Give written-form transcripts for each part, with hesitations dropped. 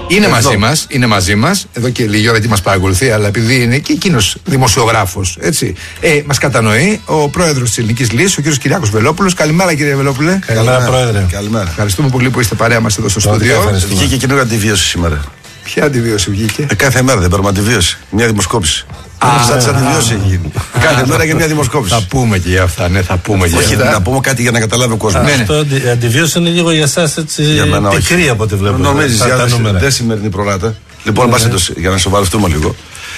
Είναι μαζί μας εδώ και λίγη ώρα και μας παρακολουθεί, αλλά επειδή είναι και εκείνος δημοσιογράφος, έτσι, μας κατανοεί ο πρόεδρος της Ελληνικής Λύσης, ο κ. Κυριάκος Βελόπουλος. Καλημέρα, κύριε Βελόπουλε. Καλημέρα, πρόεδρε. Καλημέρα. Ευχαριστούμε πολύ που είστε παρέα μας εδώ στο στούντιο. Βγήκε καινούργια αντιβίωση σήμερα. Ποια αντιβίωση βγήκε? Κάθε μέρα δεν παίρνουμε αντιβίωση. Μια δημοσκόπηση. Σαν αντιβίωση έχει γίνει. Κάθε μέρα για μια δημοσκόπηση. Θα πούμε και για αυτά, ναι, θα πούμε για αυτά. Να πούμε κάτι για να καταλάβει ο κόσμος. Αυτό αντιβίωση είναι λίγο για εσάς έτσι πικρή από ό,τι βλέπω. Νομίζεις, δεν σημερινή προράτα. Λοιπόν, για να σοβαρευτούμε λίγο.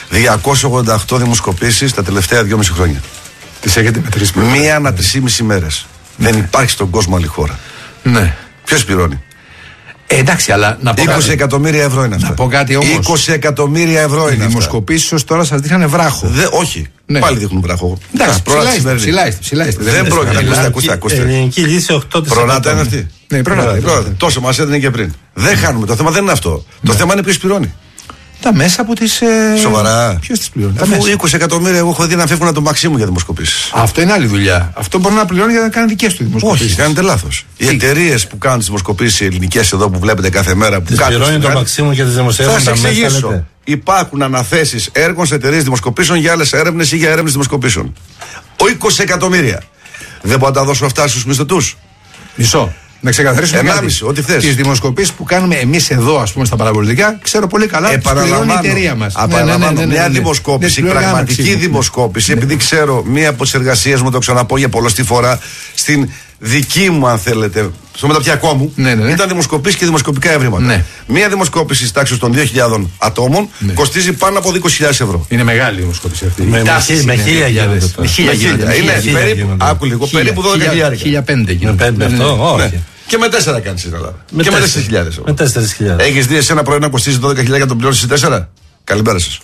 288 δημοσκοπήσεις τα τελευταία 2,5 χρόνια. Τις έχετε μετρήσει? Μία ανά 3,5 μέρες. Δεν υπάρχει στον κόσμο άλλη χώρα. Ναι. Ποιος πληρώνει? Εντάξει, αλλά να πω 20 εκατομμύρια ευρώ είναι αυτά. Να πω κάτι όμως. 20 εκατομμύρια ευρώ είναι αυτά. Οι δημοσκοπήσεις ως τώρα σας δείχνανε βράχο. Όχι. Ναι. Πάλι δείχνουν βράχο. Εντάξει, ψηλά είστε. Δεν πρόκειται. Ακούστε. Ελληνική Λύση 8%. Προράτα είναι αυτή. Ναι, προράτα. Τόσο μας έδινε και πριν. Δεν χάνουμε. Το θέμα δεν είναι αυτό. Το θέμα είναι ποιος πληρώνει. Τα μέσα από τις. Σοβαρά. Ποιος τις πληρώνει? Αφού 20 εκατομμύρια εγώ έχω δει να φεύγουν από το Μαξίμου για δημοσκοπήσεις. Αυτό είναι άλλη δουλειά. Αυτό μπορεί να πληρώνει για να κάνει δικές του δημοσκοπήσεις. Όχι, κάνετε λάθος. Οι εταιρείες που κάνουν τις δημοσκοπήσεις ελληνικές εδώ που βλέπετε κάθε μέρα. Τις πληρώνει το Μαξίμου και τις δημοσιεύουν. Θα σας εξηγήσω. Υπάρχουν αναθέσεις έργων σε εταιρείες δημοσκοπήσεων για άλλες έρευνες ή για έρευνες δημοσκοπήσεων. 20 εκατομμύρια. Δεν μπορώ να τα δώσω αυτά στους μισθωτούς. Μισό. Να ξεκαθαρίσουμε ό,τι θες. Τις δημοσκοπήσεις που κάνουμε εμείς εδώ, ας πούμε, στα παραπολιτικά, ξέρω πολύ καλά. Επαναλαμβάνω, η εταιρεία μας. Μια δημοσκόπηση, πραγματική δημοσκόπηση, επειδή ξέρω μία από τις εργασίες μου, το ξαναπώ για πολλωστή φορά, στην δική μου, αν θέλετε, στο μεταπτυχιακό μου, ήταν δημοσκοπήσεις και δημοσκοπικά ευρήματα. Ναι. Μία δημοσκόπηση της τάξης των 2.000 ατόμων κοστίζει πάνω από 20.000 ευρώ. Είναι μεγάλη δημοσκόπηση αυτή. Με 1.000. Είναι περίπου 12.000. 1.500 γίνεται. Όχι. Και με 4 κάνεις στην Ελλάδα. Και με 4.000. Με 4.000. Έχεις δει εσένα πρωί να κοστίζει 12.000 για να τον πληρώσεις 4? Καλημέρα σας.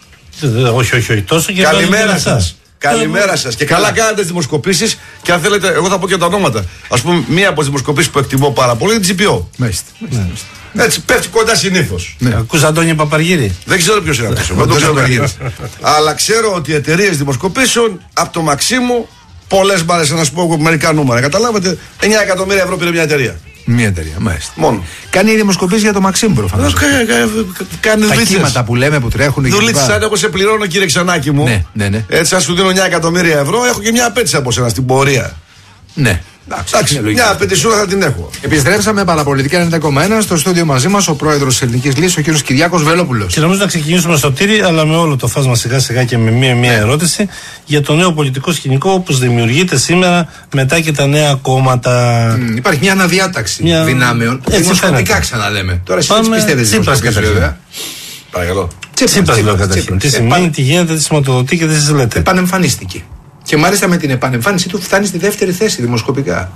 Όχι, τόσο και καλημέρα σας. Καλημέρα σας. Και καλά κάνετε τις δημοσκοπήσεις. Και αν θέλετε, εγώ θα πω και τα ονόματα. Ας πούμε, μία από τις δημοσκοπήσεις που εκτιμώ πάρα πολύ είναι την GPO. Έτσι, πέφτει κοντά συνήθως. Ακούς Αντώνη Παπαργύρη? Δεν ξέρω ποιος είναι αυτός. Αλλά ξέρω ότι οι εταιρείες δημοσκοπήσεων από το Μαξίμου, πολλές μπάρες, να σου πω μερικά νούμερα. Καταλάβετε, 9 εκατομμύρια ευρώ πήρε μια εταιρεία. Μια εταιρεία, μάλιστα. Μόνο. Κάνει δημοσκοπήσεις για το Μαξίμου προφανώς. Κάνει τα κύματα που λέμε που τρέχουν. Δουλίτσες, σαν εγώ σε πληρώνω, κύριε Ξανάκη μου. Ναι. Έτσι, αν σου δίνω 9 εκατομμύρια ευρώ, έχω και μια απέτηση από σένα στην πορεία. Ναι. Εντάξει, μια απαιτησούρα θα την έχω. Επιστρέψαμε παραπολιτικά 90,1 στο στούντιο μαζί μας ο πρόεδρος της Ελληνικής Λύσης, ο κ. Κυριάκος Βελόπουλος. Και νομίζω να ξεκινήσουμε στο τύρι, αλλά με όλο το φάσμα σιγά-σιγά και με μία ερώτηση για το νέο πολιτικό σκηνικό όπως δημιουργείται σήμερα μετά και τα νέα κόμματα. Υπάρχει μια αναδιάταξη δυνάμεων. Δημοσκοπικά ξαναλέμε. Τώρα εσείς πιστεύετε στις δημοσκοπικές, βέβαια. Παρακαλώ. Τσίπρας λέω καταρχήν. Τι σημαίνει, τι γίνεται, τι σηματοδοτεί και τι σας λέτε. Επανεμφανίστηκε. Και μάλιστα με την επανεμφάνισή του φτάνει στη δεύτερη θέση δημοσκοπικά.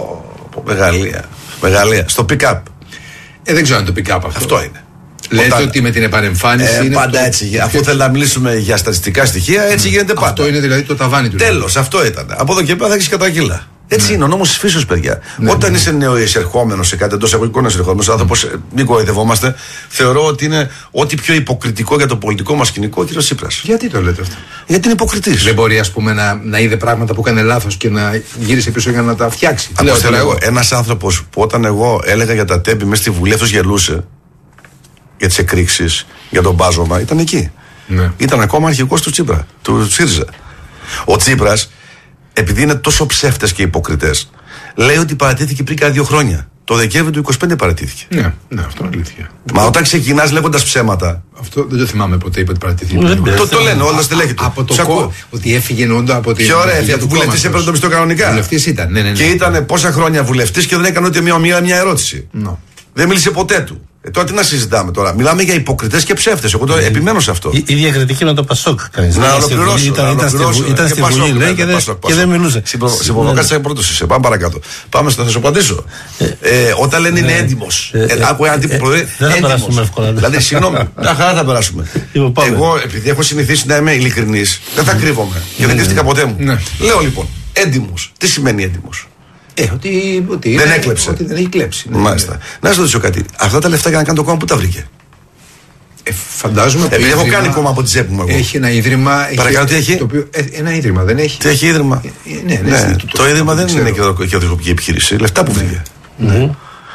Μεγαλεία. Στο pick-up. Δεν ξέρω αν το pick-up αυτό. Αυτό είναι. Λέτε ότι με την επανεμφάνιση. Είναι πάντα έτσι. Αφού θέλει να μιλήσουμε για στατιστικά στοιχεία, έτσι γίνεται πάντα. Αυτό είναι δηλαδή το ταβάνι του. Τέλος, αυτό ήταν. Από εδώ και πέρα θα έχεις κατρακύλα. Έτσι είναι ο νόμος της φύσεως, παιδιά. Όταν είσαι νεοεισερχόμενος σε κάτι εντός εγωγικών εισερχόμενος άνθρωπος, μην κοροϊδευόμαστε, θεωρώ ότι είναι ό,τι πιο υποκριτικό για το πολιτικό μας σκηνικό ο κ. Τσίπρας. Γιατί το λέτε αυτό? Γιατί είναι υποκριτής. Δεν μπορεί, ας πούμε, να είδε πράγματα που έκανε λάθος και να γύρισε πίσω για να τα φτιάξει. Ένας άνθρωπος που όταν εγώ έλεγα για τα τέμπη μέσα στη Βουλή, αυτός γελούσε για τις εκρήξεις, για τον μπάζωμα, ήταν εκεί. Ναι. Ήταν ακόμα αρχηγός του Τσίπρα, του ΣΥΡΙΖΑ. Ο Τσίπρας, επειδή είναι τόσο ψεύτες και υποκριτές, λέει ότι παρατήθηκε πριν κάνα 2 χρόνια. Το Δεκέμβριο του 25 παρατήθηκε. Ναι, αυτό είναι αλήθεια. Μα όταν ξεκινάς λέγοντας ψέματα. Αυτό δεν το θυμάμαι ποτέ είπε ότι παρατήθηκε. Το λένε όλα στη λέγεται. Από το ότι έφυγε νόντα από την. Πιο ωραία, έφυγε. Βουλευτής έπαιρνε το μισθό κανονικά. Βουλευτής ήταν. Ναι. Και ήταν πόσα χρόνια βουλευτής και δεν έκανε ούτε μια ερώτηση. Δεν μίλησε ποτέ του. Τώρα τι να συζητάμε τώρα. Μιλάμε για υποκριτές και ψεύτες. Εγώ το επιμένω σε αυτό. Η διακριτική με το Πασόκ. Να ολοκληρώσω. Ήταν στη Βουλή, λέει, και δεν μιλούσε. Συμπροβοκάτσα πρώτος είσαι. Πάμε παρακάτω. Πάμε θα σου απαντήσω. Όταν λένε είναι έντιμος. Άκου έναν τύπο πρωί. Δεν θα περάσουμε εύκολα. Δηλαδή, συγγνώμη. Μια χαρά θα περάσουμε. Εγώ, επειδή έχω συνηθίσει να είμαι ειλικρινής, δεν θα κρύβομαι. Και δεν κρύβτηκα ποτέ μου. Λέω λοιπόν, έντιμος. Τι σημαίνει έντιμος? Ότι δεν έκλεψε. Ότι δεν έχει κλέψει. Μάλιστα. Να σου ρωτήσω κάτι. Αυτά τα λεφτά για να κάνει το κόμμα, πού τα βρήκε? Φαντάζομαι. Επειδή έχω κάνει κόμμα από τη τσέπη μου εγώ. Έχει ένα ίδρυμα. Παρακαλώ, τι έχει? Ένα ίδρυμα, δεν έχει? Τι έχει ίδρυμα? Ναι. Το ίδρυμα δεν είναι κεντρική επιχείρηση. Λεφτά που βρήκε.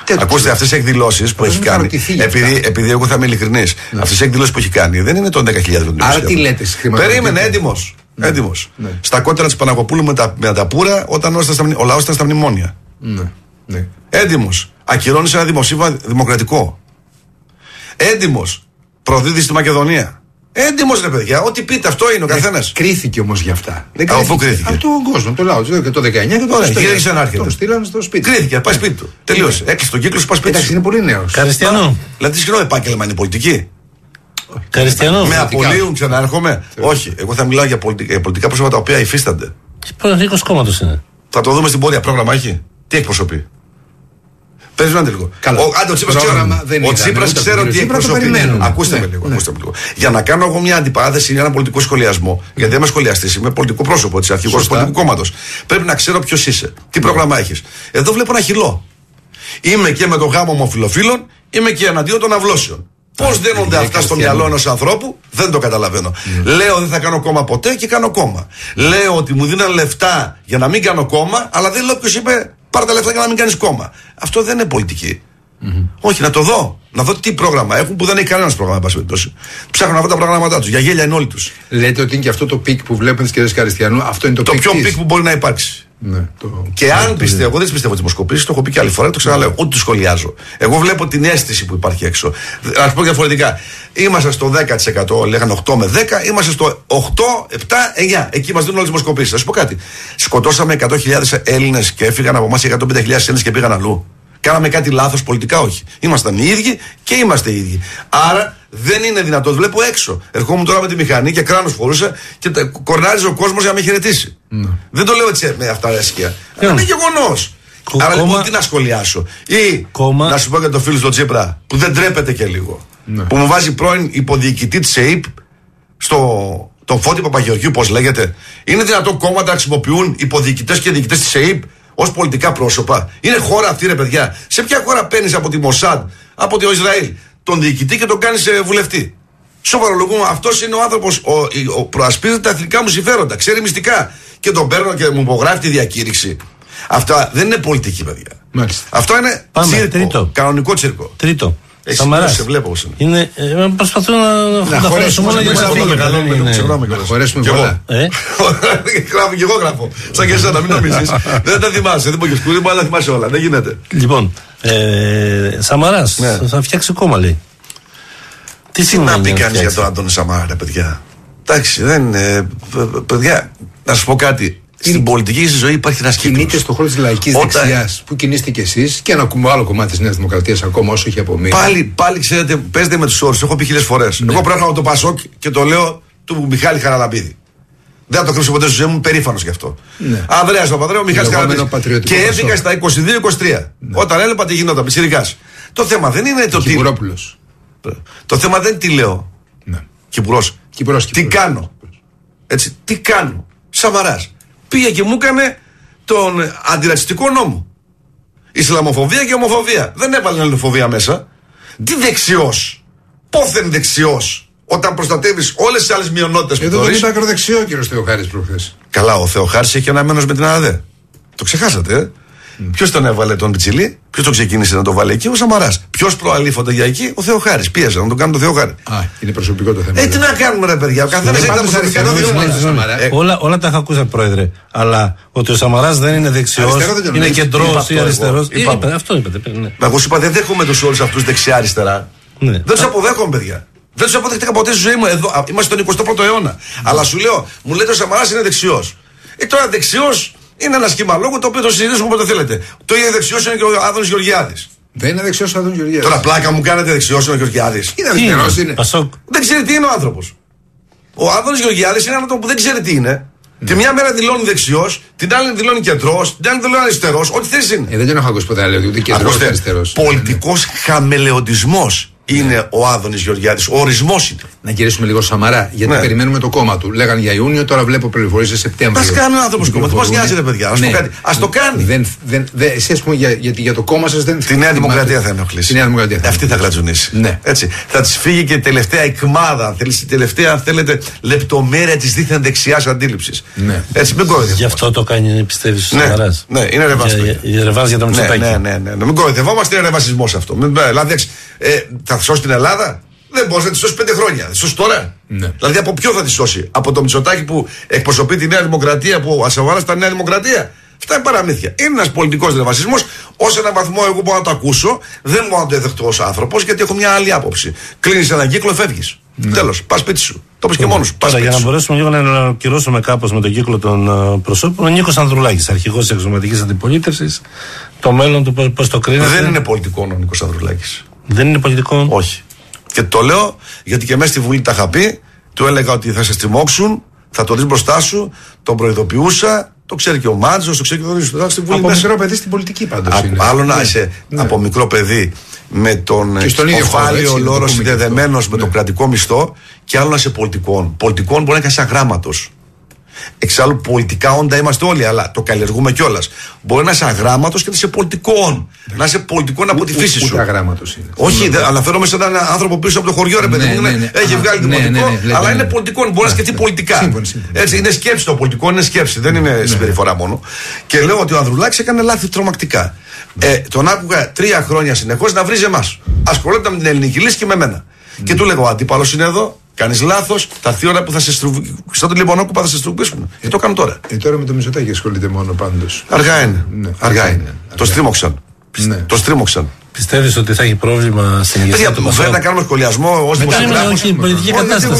Ακούστε, αυτές οι εκδηλώσεις που έχει κάνει. Επειδή εγώ θα είμαι ειλικρινής, αυτές οι εκδηλώσεις που έχει κάνει δεν είναι των 10.000. Άρα τι λέτε, περίμενε, έτοιμος. Στα κότερα της Παναγοπούλου με τα πουρα, όταν ο λαός ήταν στα μνημόνια. Ναι. Έτοιμος. Ακυρώνει ένα δημοσίευμα δημοκρατικό. Έτοιμος. Προδίδει στη Μακεδονία. Έντιμος ρε παιδιά, ό,τι πείτε, αυτό είναι ο καθένας. Κρίθηκε όμως γι' αυτά. Από πού κρίθηκε? Από τον κόσμο, το λαό. Το 19 και το 20. Τον στείλανε στο σπίτι. Κρίθηκε, πάει σπίτι του. Τελείωσε. Έκλεισε τον κύκλο, πάει σπίτι του. Εντάξει, είναι πολύ νέος. Καριστιανό. Δηλαδή, συγγνώμη, επάγγελμα είναι πολιτική. Καριστιανό. Με απολύουν, ξανάρχομαι. Όχι, εγώ θα μιλάω για πολιτικά πρόσωπα τα οποία υφίστανται. Πρόεδρος κόμματος είναι. Θα το δούμε στην πορεία. Πρόγραμμα έχει. Τι εκπροσωπεί? Περιμένετε λίγο. Ο Τσίπρας ξέρω τι εκπροσωπεί. Ακούστε με λίγο. Για να κάνω εγώ μια αντιπαράθεση ή ένα πολιτικό σχολιασμό, γιατί δεν είμαι σχολιαστής, είμαι πολιτικό πρόσωπο της αρχηγός πολιτικού κόμματος. Πρέπει να ξέρω ποιος είσαι, τι πρόγραμμα έχεις. Εδώ βλέπω ένα χυλό. Είμαι και με το γάμο ομοφυλοφίλων, είμαι και εναντίον των αυλώσεων. Πώς δένονται αυτά στο μυαλό ενός ανθρώπου, δεν το καταλαβαίνω. Λέω δεν θα κάνω κόμμα ποτέ και κάνω κόμμα. Λέω ότι μου δίναν λεφτά για να μην κάνω κόμμα, αλλά δεν λέω ποιος είπε πάρε τα λεφτά για να μην κάνεις κόμμα. Αυτό δεν είναι πολιτική. Όχι, να το δω. Να δω τι πρόγραμμα έχουν που δεν έχει κανένας πρόγραμμα. Ψάχνω αυτά τα προγράμματά τους. Για γέλια είναι όλοι τους. Λέτε ότι είναι και αυτό το πικ που βλέπουν τις κυρίες Καριστιανού. Αυτό είναι το πιο πικ που μπορεί να υπάρξει. Ναι, και αν πιστεύω, εγώ δεν πιστεύω τις δημοσκοπήσεις, το έχω πει και άλλη φορά, το ξαναλέω. Ούτε το σχολιάζω. Εγώ βλέπω την αίσθηση που υπάρχει έξω. Να πω διαφορετικά. Είμαστε στο 10%, λέγανε 8 με 10, είμαστε στο 8, 7, 9. Εκεί μας δίνουν όλες τις δημοσκοπήσεις. Θα σου πω κάτι. Σκοτώσαμε 100.000 Έλληνες και έφυγαν από εμάς 150.000 Έλληνες και πήγαν αλλού. Κάναμε κάτι λάθος πολιτικά? Όχι. Ήμασταν οι ίδιοι και είμαστε οι ίδιοι. Άρα δεν είναι δυνατόν. Βλέπω έξω. Ερχόμουν τώρα με τη μηχανή και κράνος φορούσα και κορνάριζε ο κόσμος για να με χαιρετήσει. Δεν το λέω έτσι με αυτά αίσκια. Είναι γεγονός. Άρα λοιπόν τι να σχολιάσω? Ή να σου πω για το φίλο του Τσίπρα που δεν τρέπεται και λίγο. Που μου βάζει πρώην υποδιοικητή της ΕΕΠ τον Φώτη Παπαγεωργίου, πώς λέγεται. Είναι δυνατόν κόμματα να χρησιμοποιούν υποδιοικητές και διοικητές της ΕΕΠ ως πολιτικά πρόσωπα? Είναι χώρα αυτή ρε παιδιά? Σε ποια χώρα παίρνεις από τη Μοσάντ, από το Ισραήλ, τον διοικητή και τον κάνεις βουλευτή? Σοβαρολογούμε, αυτός είναι ο άνθρωπος, προασπίζεται τα εθνικά μου συμφέροντα, ξέρει μυστικά και τον παίρνω και μου υπογράφει τη διακήρυξη. Αυτά δεν είναι πολιτική, παιδιά. Μάλιστα. Αυτό είναι τσίρκο, κανονικό τσίρκο. Τρίτο. Σαμαράς. Σε βλέπω πώς είναι. Προσπαθώ να χωρέσουμε όλα για να χωρέσουμε πολλά. Γράφω και εγώ γράφω. Σαν και εσένα, μην νομίζεις. Δεν τα θυμάσαι, δεν μπορεί να αλλά θυμάσαι όλα. Δεν γίνεται. Λοιπόν, Σαμαράς θα φτιάξει κόμμα, λέει. Τι να πει κανείς για τον Αντώνη Σαμάρα, παιδιά? Εντάξει, δεν. Παιδιά, να σου πω κάτι. Στην πολιτική ζωή υπάρχει ένα κύκλος. Κινείται στον χώρο της λαϊκής δεξιάς που κινείστε κι εσείς και ένα άλλο κομμάτι της Νέας Δημοκρατίας ακόμα όσο έχει απομείνει. Πάλι ξέρετε, παίζετε με τους όρους. Το έχω πει 1000 φορές. Εγώ προέρχομαι από το Πασόκ και το λέω του Μιχάλη Χαραλαμπίδη. Δεν θα το κρύψω ποτέ στη ζωή μου, περήφανος γι' αυτό. Ανδρέας Παπανδρέου, Μιχάλης Χαραλαμπίδης. Και έφυγα στα 22-23. Όταν έλεγα τι γινόταν, πιτσιρικάς. Το θέμα δεν είναι το τι. Το θέμα δεν είναι τι λέω. Κυπουρός. Τι κάνω. Έτσι, τι κάνω. Σαμαράς. Πήγε και μου έκανε τον αντιρατσιστικό νόμο. Ισλαμοφοβία και ομοφοβία. Δεν έβαλε ελληνοφοβία μέσα. Τι δεξιός? Πόθεν δεξιός? Όταν προστατεύεις όλες τις άλλες μειονότητες που εδώ δεν ήταν ακροδεξιό ο κύριος Θεοχάρης προχθές. Καλά, ο Θεοχάρης έχει αναμένος με την ΑΔΕ. Το ξεχάσατε, Ποιος τον έβαλε τον Πιτσιλή? Ποιος τον ξεκίνησε να το βάλει εκεί? Ο Σαμαράς. Ποιος προαλήφονται για εκεί? Ο Θεοχάρης. Πίεζε να τον κάνουν το Θεοχάρη. Είναι προσωπικό το θέμα. Τι να κάνουμε, ρε παιδιά? Ο καθένας έχει τα προσωπικά του. Όλα τα έχω ακούσει, πρόεδρε. Αλλά ότι ο Σαμαράς δεν είναι δεξιός, είναι κεντρός ή αριστερός. Αυτό είπατε. Εγώ σου είπα, δεν δέχομαι τους όλους αυτούς δεξιά-αριστερά. Δεν τους αποδέχομαι, παιδιά. Δεν τους αποδέχτηκα ποτέ στη ζωή μου. Εδώ είμαστε στον 21ο αιώνα. Αλλά σου λέω, μου λέτε ο Σαμαράς είναι δεξιός. Τώρα δεξιός είναι ένα σχήμα λόγου το οποίο το συζητήσουμε όποτε θέλετε. Το ίδιο δεξιός είναι και ο Άδωνης Γεωργιάδης. Δεν είναι δεξιός ο Άδωνης Γεωργιάδης. Τώρα πλάκα μου κάνετε, δεξιός είναι ο Γεωργιάδης. Είναι αριστερός, είναι. Δεν ξέρει τι είναι ο άνθρωπος. Ο Άδωνης Γεωργιάδης είναι άνθρωπο που δεν ξέρει τι είναι. Τη μια μέρα δηλώνει δεξιός, την άλλη δηλώνει κεντρός, την άλλη δηλώνει αριστερός. Ό,τι θες είναι. Δεν τον έχω ακούσει ποτέ να λέει ούτε κεντρός ούτε αριστερός. Πολιτικός χαμελεοντισμός. είναι ο Άδωνης Γεωργιάδης. Ο ορισμός είναι. Να γυρίσουμε λίγο στο Σαμαρά, γιατί περιμένουμε το κόμμα του. Λέγανε για Ιούνιο, τώρα βλέπω πληροφορίες σε Σεπτέμβριο. Ας κάνει ο άνθρωπος κόμμα. Πώς νοιάζεται, παιδιά. Ας το κάνει. Εσύ, ας πούμε, για το κόμμα σας δεν. Τη Νέα Δημοκρατία θα ενοχλήσει. Αυτή θα γρατζουνίσει. Ναι. Έτσι. Θα της φύγει και η τελευταία εκμάδα, η τελευταία, αν θέλετε, λεπτομέρεια της δίθεν δεξιάς αντίληψης. Ναι. Έτσι, μην κοροϊδεύόμαστε. Γι' αυτό το κάνει, πιστεύεις, ο Σαμαράς. Ναι, είναι ρεβάς. Ρεβάς για το Μητσοτάκη. Ναι. Μην κοροϊδευόμαστε, είναι ρεβασισμός αυτό. Δηλαδή, θα σώσει την Ελλάδα. Δεν μπορεί να τη σώσει 5 χρόνια. Θα σώσει τώρα. Ναι. Δηλαδή, από ποιο θα τη σώσει? Από το Μητσοτάκη που εκπροσωπεί τη Νέα Δημοκρατία, που ο Σαμαράς ήταν Νέα Δημοκρατία. Αυτά είναι παραμύθια. Είναι ένας πολιτικός ρεβασισμός. Ως έναν βαθμό, εγώ μπορώ να το ακούσω. Δεν μπορώ να το δεχτώ ως άνθρωπος, γιατί έχω μια άλλη άποψη. Κλείνεις έναν κύκλο, φεύγεις. Ναι. Τέλος. Πας σπίτι σου. Το πες και μόνος σου. Τώρα, για να μπορέσουμε λίγο να ολοκληρώσουμε κάπως με τον κύκλο των προσώπων, ο Νίκος Ανδρουλάκης, αρχηγός της Εξωματικής Αντιπολίτευσης, το μέλλον του πώς το κρίνεται? Δεν είναι πολιτικό ο Νίκος Ανδρουλάκης. Δεν είναι πολιτικό. Όχι. Και το λέω γιατί και μέσα στη Βουλή τα είχα πει. Του έλεγα ότι θα σε στριμώξουν, θα το δεις μπροστά σου. Τον προειδοποιούσα. Το ξέρει και ο Μάτζος, το ξέρει και ο Δωρής. Από μικρό παιδί στην πολιτική πάντως. Άλλο να είσαι από μικρό παιδί με τον κεφάλαιο λόρο συνδεδεμένος με τον κρατικό μισθό, και άλλο να είσαι πολιτικών. Πολιτικών μπορεί να είσαι αγράμματος. Εξάλλου, πολιτικά όντα είμαστε όλοι, αλλά το καλλιεργούμε κιόλας. Μπορεί να είσαι αγράμματος και να είσαι πολιτικών. Να είσαι πολιτικών από τη φύση σου. Ούτε αγράμματος είναι. Όχι, αναφέρομαι σε έναν άνθρωπο πίσω από το χωριό, ρε παιδί μου. Έχει βγάλει δημοτικό, αλλά είναι πολιτικό. Μπορεί να σκεφτεί πολιτικά. Έτσι, είναι σκέψη το πολιτικό, είναι σκέψη, δεν είναι συμπεριφορά μόνο. Και λέω ότι ο Ανδρουλάκης έκανε λάθη τρομακτικά. Τον άκουγα 3 χρόνια συνεχώς να βρίζει εμάς. Ασχολόταν με την ελληνική λύση και με μένα. Και του λέγω: ο αντίπαλος είναι εδώ. Κάνεις λάθος, θα έρθει η ώρα που θα σε στρουβίσουν. Σαν τον Λιμονόκουπα θα σε στρουβίσουν. Το κάνω τώρα. Τώρα με το Μητσοτάκη ασχολείται μόνο πάντως. Αργά είναι. Αργά είναι. Το στρίμωξαν. Το στρίμωξαν. Πιστεύεις ότι θα έχει πρόβλημα στην ηγεσία του Πασόκ? Φέρνει να κάνουμε σχολιασμό ως δημοσιογράφος. Όχι, η πολιτική κατάσταση.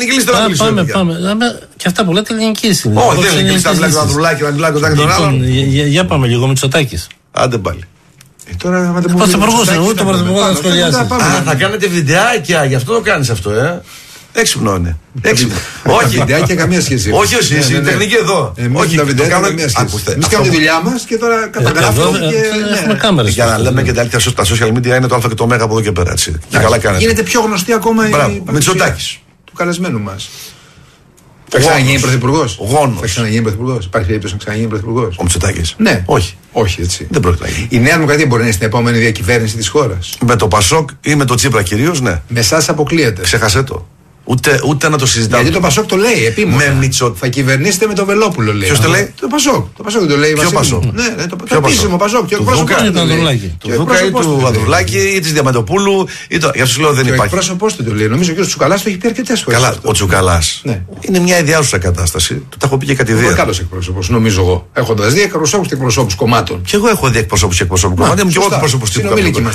Πάμε. Και αυτά που λέτε ελληνική λύση. Όχι, δεν είναι ελληνική λύση. Να μιλάει τον Ανδρουλάκη, να μιλάει τον άλλον. Για πάμε λίγο Μητσοτάκης. Άντε πάλι. Τώρα θα το πρωθυπουργό να σχολιάσει. Θα κάνετε βιντεάκια, γι' αυτό το κάνεις αυτό, Έξυπνο είναι. Όχι, βιντεάκια καμία σχέση. Όχι, εσύ, η τεχνική εδώ. Όχι, τα βιντεάκια καμία σχέση. Εμείς κάνουμε τη δουλειά μας και τώρα καταγράφουμε. Έχουμε κάμερες. Για να λέμε και τα αλήθεια, τα social media είναι το α και το μέγα από εδώ και πέρα. Και καλά κάνετε. Γίνεται πιο γνωστή ακόμα η Μητσοτάκης του καλεσμένου μας. Θα ξαναγίνει πρωθυπουργός. Γόνος. Θα ξαναγίνει πρωθυπουργός. Υπάρχει περίπτωση να ξαναγίνει πρωθυπουργός? Ο Μητσοτάκης. Ναι. Όχι, έτσι. Δεν πρόκειται να γίνει. Η Νέα Δημοκρατία μπορεί να είναι στην επόμενη διακυβέρνηση της χώρας? Με το Πασόκ ή με το Τσίπρα κυρίως, ναι. Με εσάς αποκλείεται. Ξέχασέ το. Ούτε να το συζητάμε. Γιατί το Πασόκ το λέει επίμονα. Θα κυβερνήσετε με το Βελόπουλο, λέει. Ποιος το λέει? Το Πασόκ. Το Πασόκ το λέει. Ποιο Πασόκ? Ναι, το επίσημο Πασόκ. Του Δούκα ή του Ανδρουλάκη ή τη Διαμαντοπούλου. Για αυτούς λέω δεν υπάρχει. Ο εκπρόσωπός του το λέει. Νομίζω και ο Τσουκαλάς το έχει πει αρκετές φορές. Καλά, ο Τσουκαλάς είναι μια ιδιάζουσα κατάσταση. Του τα έχω πει και κατηδία. Είναι καλός εκπρόσωπος, νομίζω εγώ. Έχοντας δει εκπροσώπους και εκπροσώπους κομμάτων. Και εγώ έχω δει εκπροσώπους και εκπροσώπους κομμάτων. Ήμουν και εγώ εκπρόσωπος τύπου.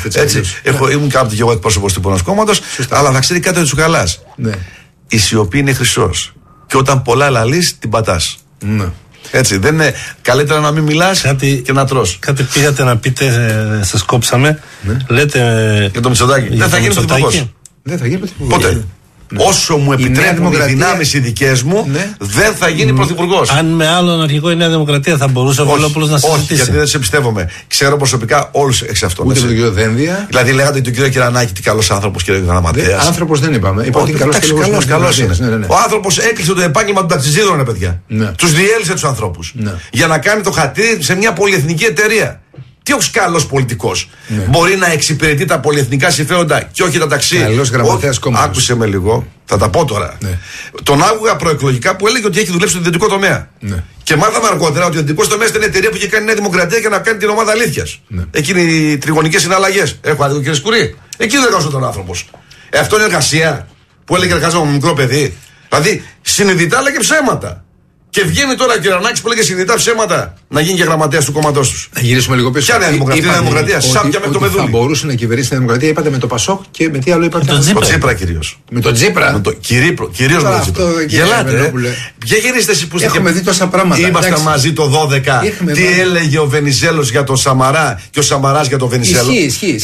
Ήμουν κάποτε και εγώ εκπρόσωπος τύπου ενός κόμματος. Αλλά θα ξέρει κάτι ο Τσουκαλάς. Η σιωπή είναι χρυσός. Και όταν πολλά λαλείς, την πατάς. Ναι. Έτσι, δεν είναι καλύτερα να μην μιλάς και να τρως. Κάτι πήγατε να πείτε, σας κόψαμε. Λέτε. Για το Μητσοτάκη. Δεν θα γίνει πρωθυπουργός. Δεν θα γίνει πρωθυπουργός. Ποτέ. Όσο μου επιτρέπουν οι δυνάμεις οι δικές μου, δεν θα γίνει πρωθυπουργός. Αν με άλλον αρχηγό η Νέα Δημοκρατία θα μπορούσε ο Βελόπουλος να συζητήσει? Όχι, γιατί δεν σε εμπιστεύομαι. Ξέρω προσωπικά όλους εξ αυτών. Ούτε με τον κύριο Δένδια. Δηλαδή λέγατε τον κύριο Κυρανάκη, τι καλός άνθρωπος, κύριε Γραμματέας. Άνθρωπος δεν είπαμε. Είπα ότι καλός είναι. Ο άνθρωπος έκλεισε το επάγγελμα των ταξιζίδων, παιδιά. Τους διέλυσε τους ανθρώπους. Για να κάνει το χατήρι σε μια πολυεθνική εταιρεία. Τι ο καλός πολιτικός μπορεί να εξυπηρετεί τα πολυεθνικά συμφέροντα και όχι τα ταξί? Καλός γραμματέας κόμματος. Άκουσε με λίγο, θα τα πω τώρα. Τον άκουγα προεκλογικά που έλεγε ότι έχει δουλέψει στον ιδιωτικό τομέα. Και μάθαμε αργότερα ότι ο ιδιωτικός τομέας ήταν η εταιρεία που είχε κάνει η Νέα Δημοκρατία για να κάνει την ομάδα αλήθειας. Εκείνοι οι τριγωνικές συναλλαγές. Έχω άδικο, κύριε Σκουρί. Εκεί δεν εργαζόταν ο άνθρωπος. Αυτό είναι εργασία που έλεγε εργάζομαι με μικρό παιδί. Δηλαδή συνειδητά έλεγε ψέματα. Και βγαίνει τώρα ο Κυρανάκης που λέγε συνειδητά ψέματα να γίνει και γραμματέας του κόμματός τους. Να γυρίσουμε λίγο πίσω. Ποια είναι η Δημοκρατία? Σάπια με το Μεδούλη. Θα μπορούσε να κυβερνήσει την Δημοκρατία, είπατε με το Πασόκ και με τι άλλο είπατε? Με τον Τσίπρα κυρίως. Με τον Τσίπρα. Κυρίως με τον Τσίπρα. Γελάτε. Ποια γυρίστε εσείς που είστε? Έχουμε δει τόσα πράγματα. Ήμασταν μαζί το 12. Τι έλεγε ο Βενιζέλος για τον Σαμαρά και ο Σαμαράς για τον Βενιζέλο? Ισχύει.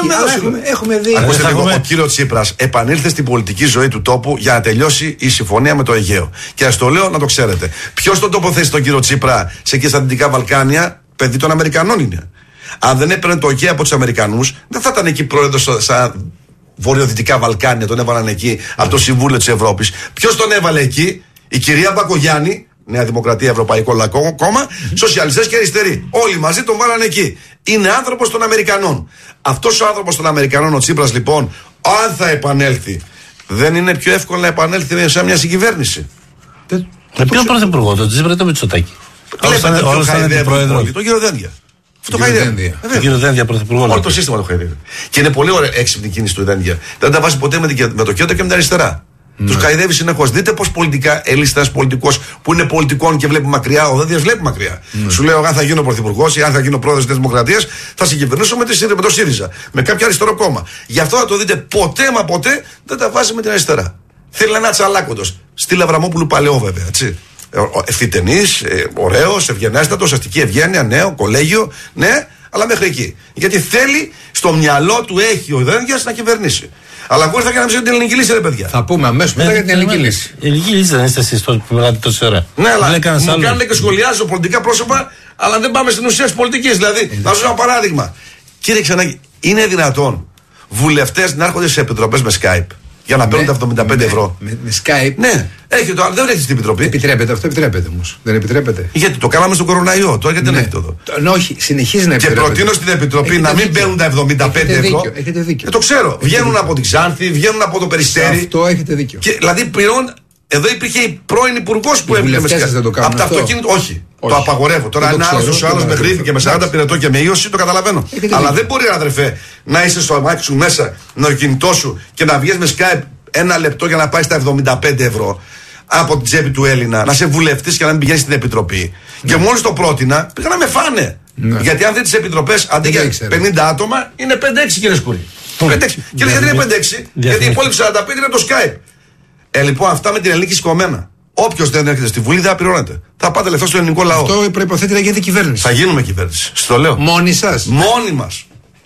Έχουμε δει. Ακούστε λίγο, ο κύριος Τσίπρας επανήλθε στην πολιτική ζωή του τόπου για να τελειώσει η συμφωνία με το Αιγαίο. Και ας το λέω να το ξέρετε. Ποιος τον τοποθέτησε τον κύριο Τσίπρα σε εκεί στα Δυτικά Βαλκάνια? Παιδί των Αμερικανών είναι. Αν δεν έπαιρνε το OK από τους Αμερικανούς, δεν θα ήταν εκεί πρόεδρος σαν Βορειοδυτικά Βαλκάνια, τον έβαλαν εκεί από το Συμβούλιο της Ευρώπης. Ποιος τον έβαλε εκεί? Η κυρία Μπακογιάννη, Νέα Δημοκρατία, Ευρωπαϊκό Λαϊκό Κόμμα, σοσιαλιστές και αριστεροί. Όλοι μαζί τον βάλανε εκεί. Είναι άνθρωπος των Αμερικανών. Αυτός ο άνθρωπος των Αμερικανών, ο Τσίπρας, λοιπόν, αν θα επανέλθει, δεν είναι πιο εύκολο να επανέλθει σε μια συγκυβέρνηση? Ποιον πρωθυπουργό, τον Τσίπρα ή τον Μητσοτάκη? Όλο θα είναι πρόεδρο. Τον κύριο Δένδια. Το κύριο Δένδια πρωθυπουργό. Όλο το σύστημα το χαϊδεύει. Και είναι πολύ ωραία έξυπνη κίνηση του Δένδια. Δεν τα βάζει ποτέ με το κέντρο και με την αριστερά. Τους χαϊδεύει συνεχώς. Δείτε πως πολιτικά έλυσε ένας πολιτικός που είναι πολιτικών και βλέπει μακριά. Ο Δένδιας βλέπει μακριά. Σου λέω, αν θα γίνω πρωθυπουργός ή αν θα γίνω πρόεδρος της Δημοκρατίας, θα συγκυβερνήσω με το ΣΥΡΙΖΑ. Με κάποιο αριστερό κόμμα. Γι' αυτό θα το δείτε ποτέ μα ποτέ δεν τα βάζει με την αριστερά. Θέλει ένα τσαλάκοντος. Στυλ Αβραμόπουλου παλαιό βέβαια, έτσι. Ευθυτενής, ωραίος, ευγενέστατος, αστική ευγένεια, νέο, κολέγιο, ναι, αλλά μέχρι εκεί. Γιατί θέλει, στο μυαλό του έχει ο Δένδιας να κυβερνήσει. Αλλά εγώ ήρθα για να μιλήσω για την ελληνική λύση, ρε παιδιά. Θα πούμε αμέσως μετά για την ελληνική λύση. Η ελληνική λύση δεν είστε εσείς που μιλάτε τόση ώρα? Ναι, αλλά μου κάνουν και σχολιάζω πολιτικά πρόσωπα, αλλά δεν πάμε στην ουσία της πολιτικής. Δηλαδή, θα σου δώσω ένα παράδειγμα. Κύριε Ξενάκη, είναι δυνατόν βουλευτές να έρχονται σε επιτροπές με Skype για να παίρνουν τα 75 ευρώ? Με Skype. Ναι, δεν έχει στην επιτροπή. Επιτρέπεται, αυτό επιτρέπεται όμως. Δεν επιτρέπεται. Γιατί το κάναμε στον κοροναϊό, τώρα γιατί δεν έχετε εδώ? Όχι, συνεχίζει να επιτρέπεται. Και προτείνω στην επιτροπή να μην παίρνουν τα 75 ευρώ. Έχετε δίκιο. Το ξέρω. Βγαίνουν από την Ξάνθη, βγαίνουν από το Περιστέρι. Αυτό έχετε δίκιο. Δηλαδή πληρώνουν. Εδώ υπήρχε η πρώην υπουργός που έπαιρνε με Skype. Από το αυτοκίνητο, όχι. Το απαγορεύω. Τώρα ένα άλλο με γρίφηκε με 40 πυρετό και με ίωση, το καταλαβαίνω. Αλλά δεν μπορεί, αδερφέ, να είσαι στο αμάξι σου μέσα, με το κινητό σου και να βγει με Skype ένα λεπτό για να πάει στα 75 ευρώ από την τσέπη του Έλληνα, να σε βουλευτής και να μην πηγαίνει στην επιτροπή. Και μόλις το πρότεινα, πήγα να με φάνε. Γιατί αν δείτε τις επιτροπές, αντί για 50 άτομα, είναι 5-6, κύριε Σκουρή. 5-6. Και γιατί είναι 5-6? Γιατί οι υπόλοιποι 45 είναι το Skype. Λοιπόν, αυτά με την ελληνική σηκωμένα. Όποιος δεν έρχεται στη Βουλή δεν θα πληρώνεται. Θα πάτε λεφτά στο ελληνικό λαό. Αυτό προϋποθέτει να γίνετε κυβέρνηση. Θα γίνουμε κυβέρνηση. Στο λέω. Μόνοι σας? Μόνοι μας.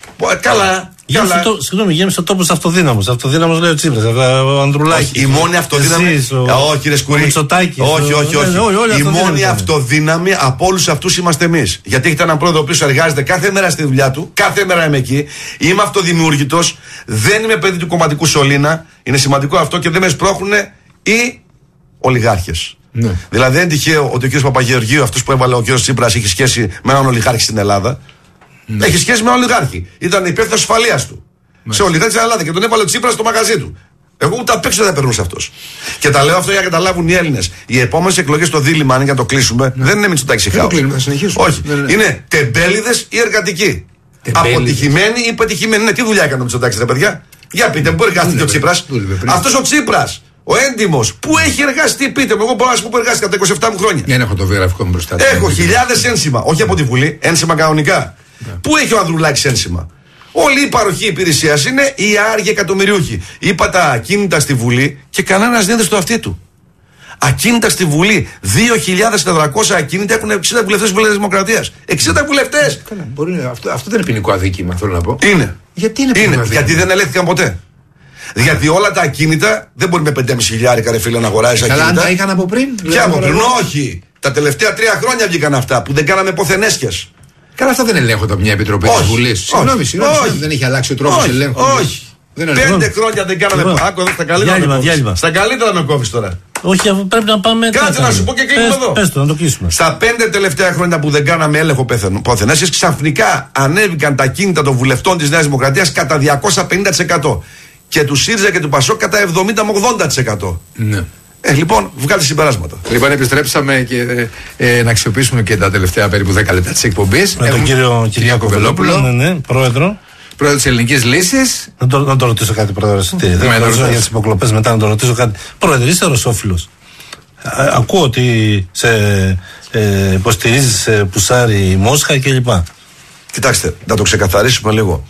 Καλά. Συγγνώμη, γέμισε το τόπος αυτοδύναμος. Αυτοδύναμος λέει ο Τσίπρας, ο Ανδρουλάκης. Η μόνη αυτοδύναμη. Όχι, κύριε Σκουρή. Όχι. Η μόνη αυτοδύναμη από όλους αυτούς είμαστε εμείς. Γιατί έχετε έναν πρόεδρο ο οποίος εργάζεται κάθε μέρα στη δουλειά του. Κάθε μέρα είμαι εκεί. Είμαι αυτοδημιούργητος. Δεν είμαι παιδί του κομματικού σωλήνα. Είναι σημαντικό αυτό και δεν με σπρώχνουν οι ολιγάρχες. Ναι. Δηλαδή δεν είναι τυχαίο ότι ο κ. Παπαγεωργίου, αυτός που έβαλε ο κ. Τσίπρας, έχει σχέση με έναν ολιγάρχη στην Ελλάδα. Ναι. Έχει σχέση με έναν ολιγάρχη. Ήταν υπεύθυνος ασφαλείας του. Ναι. Σε ολιγάρχη στην Ελλάδα και τον έβαλε ο Τσίπρας στο μαγαζί του. Εγώ ούτε απ' έξω δεν θα περνούσε αυτός. Και τα λέω αυτό για να καταλάβουν οι Έλληνες. Οι επόμενες εκλογές στο δίλημμα, αν για να το κλείσουμε, δεν είναι Μητσοτάκη Χάους. Όχι. Είναι τεμπέληδες ή εργατικοί. Αποτυχημένοι ή πετυχημένοι. Ναι, τι δουλειά έκανε ο Μητσοτάκης, ρε παιδιά? Για πείτε, μου, πού εργάστηκε ο Τσίπρας? Αυτός ο Τσίπρας, ο έντιμος, πού έχει εργαστεί, πείτε μου. Εγώ μπορώ να σου πω που εργάστηκα τα 27 μου χρόνια. Για να έχω το βιογραφικό μου μπροστά. Έχω χιλιάδες ένσημα. Όχι από τη Βουλή, ένσημα κανονικά. Πού έχει ο Ανδρουλάκης ένσημα? Όλη η παροχή υπηρεσίας είναι οι άργοι εκατομμυριούχοι. Είπα τα ακίνητα στη Βουλή και κανένας δεν είναι στο αυτί του. Ακίνητα στη Βουλή. 2.400 ακίνητα έχουν 60 βουλευτές της Δημοκρατίας. 60 βουλευτές! Αυτό δεν είναι ποινικό αδίκημα, θέλω να πω. Είναι. Γιατί είναι ποινικό αδίκημα? Γιατί δεν ελέγχθηκαν ποτέ. Γιατί όλα τα ακίνητα δεν μπορεί με 5,5 χιλιάρικα, ρε φίλε, να αγοράσει ακίνητα. Καλά, αν τα είχαν από πριν. Ποια από πριν? Όχι. Τα τελευταία 3 χρόνια βγήκαν αυτά που δεν κάναμε ποθενέσχες. Καλά, αυτά δεν ελέγχονται από μια επιτροπή της Βουλής. Συγγνώμη, δεν έχει αλλάξει ο τρόπος ελέγχου. Όχι. 5 χρόνια δεν κάναμε. Άκου εδώ στα καλύτερα. Στα καλύτερα με κόβεις τώρα. Όχι, αφού πρέπει να πάμε. Κάτσε να σου πω και κλείνουμε εδώ. Πες το, να το κλείσουμε. Στα 5 τελευταία χρόνια που δεν κάναμε έλεγχο ποθενέσχες, ξαφνικά ανέβηκαν τα κίνητα των βουλευτών της Νέας Δημοκρατίας κατά 250%. Και του ΣΥΡΙΖΑ και του ΠΑΣΟΚ κατά 70 με 80%. Ναι. Λοιπόν, βγάλτε συμπεράσματα. Λοιπόν, επιστρέψαμε και να αξιοποιήσουμε και τα τελευταία περίπου 10 λεπτά της εκπομπής. Με τον κύριο Κυριάκο Βελόπουλο, ναι, πρόεδρο της Ελληνικής Λύσης. Να το ρωτήσω κάτι, πρόεδρε. Δεν ρωτήσω για τις υποκλοπές μετά, να το ρωτήσω κάτι. Πρόεδρε, είστε ρωσόφιλος? Ακούω ότι υποστηρίζεις πουσάρι η Μόσχα κλπ. Κοιτάξτε, να το ξεκαθαρίσουμε λίγο.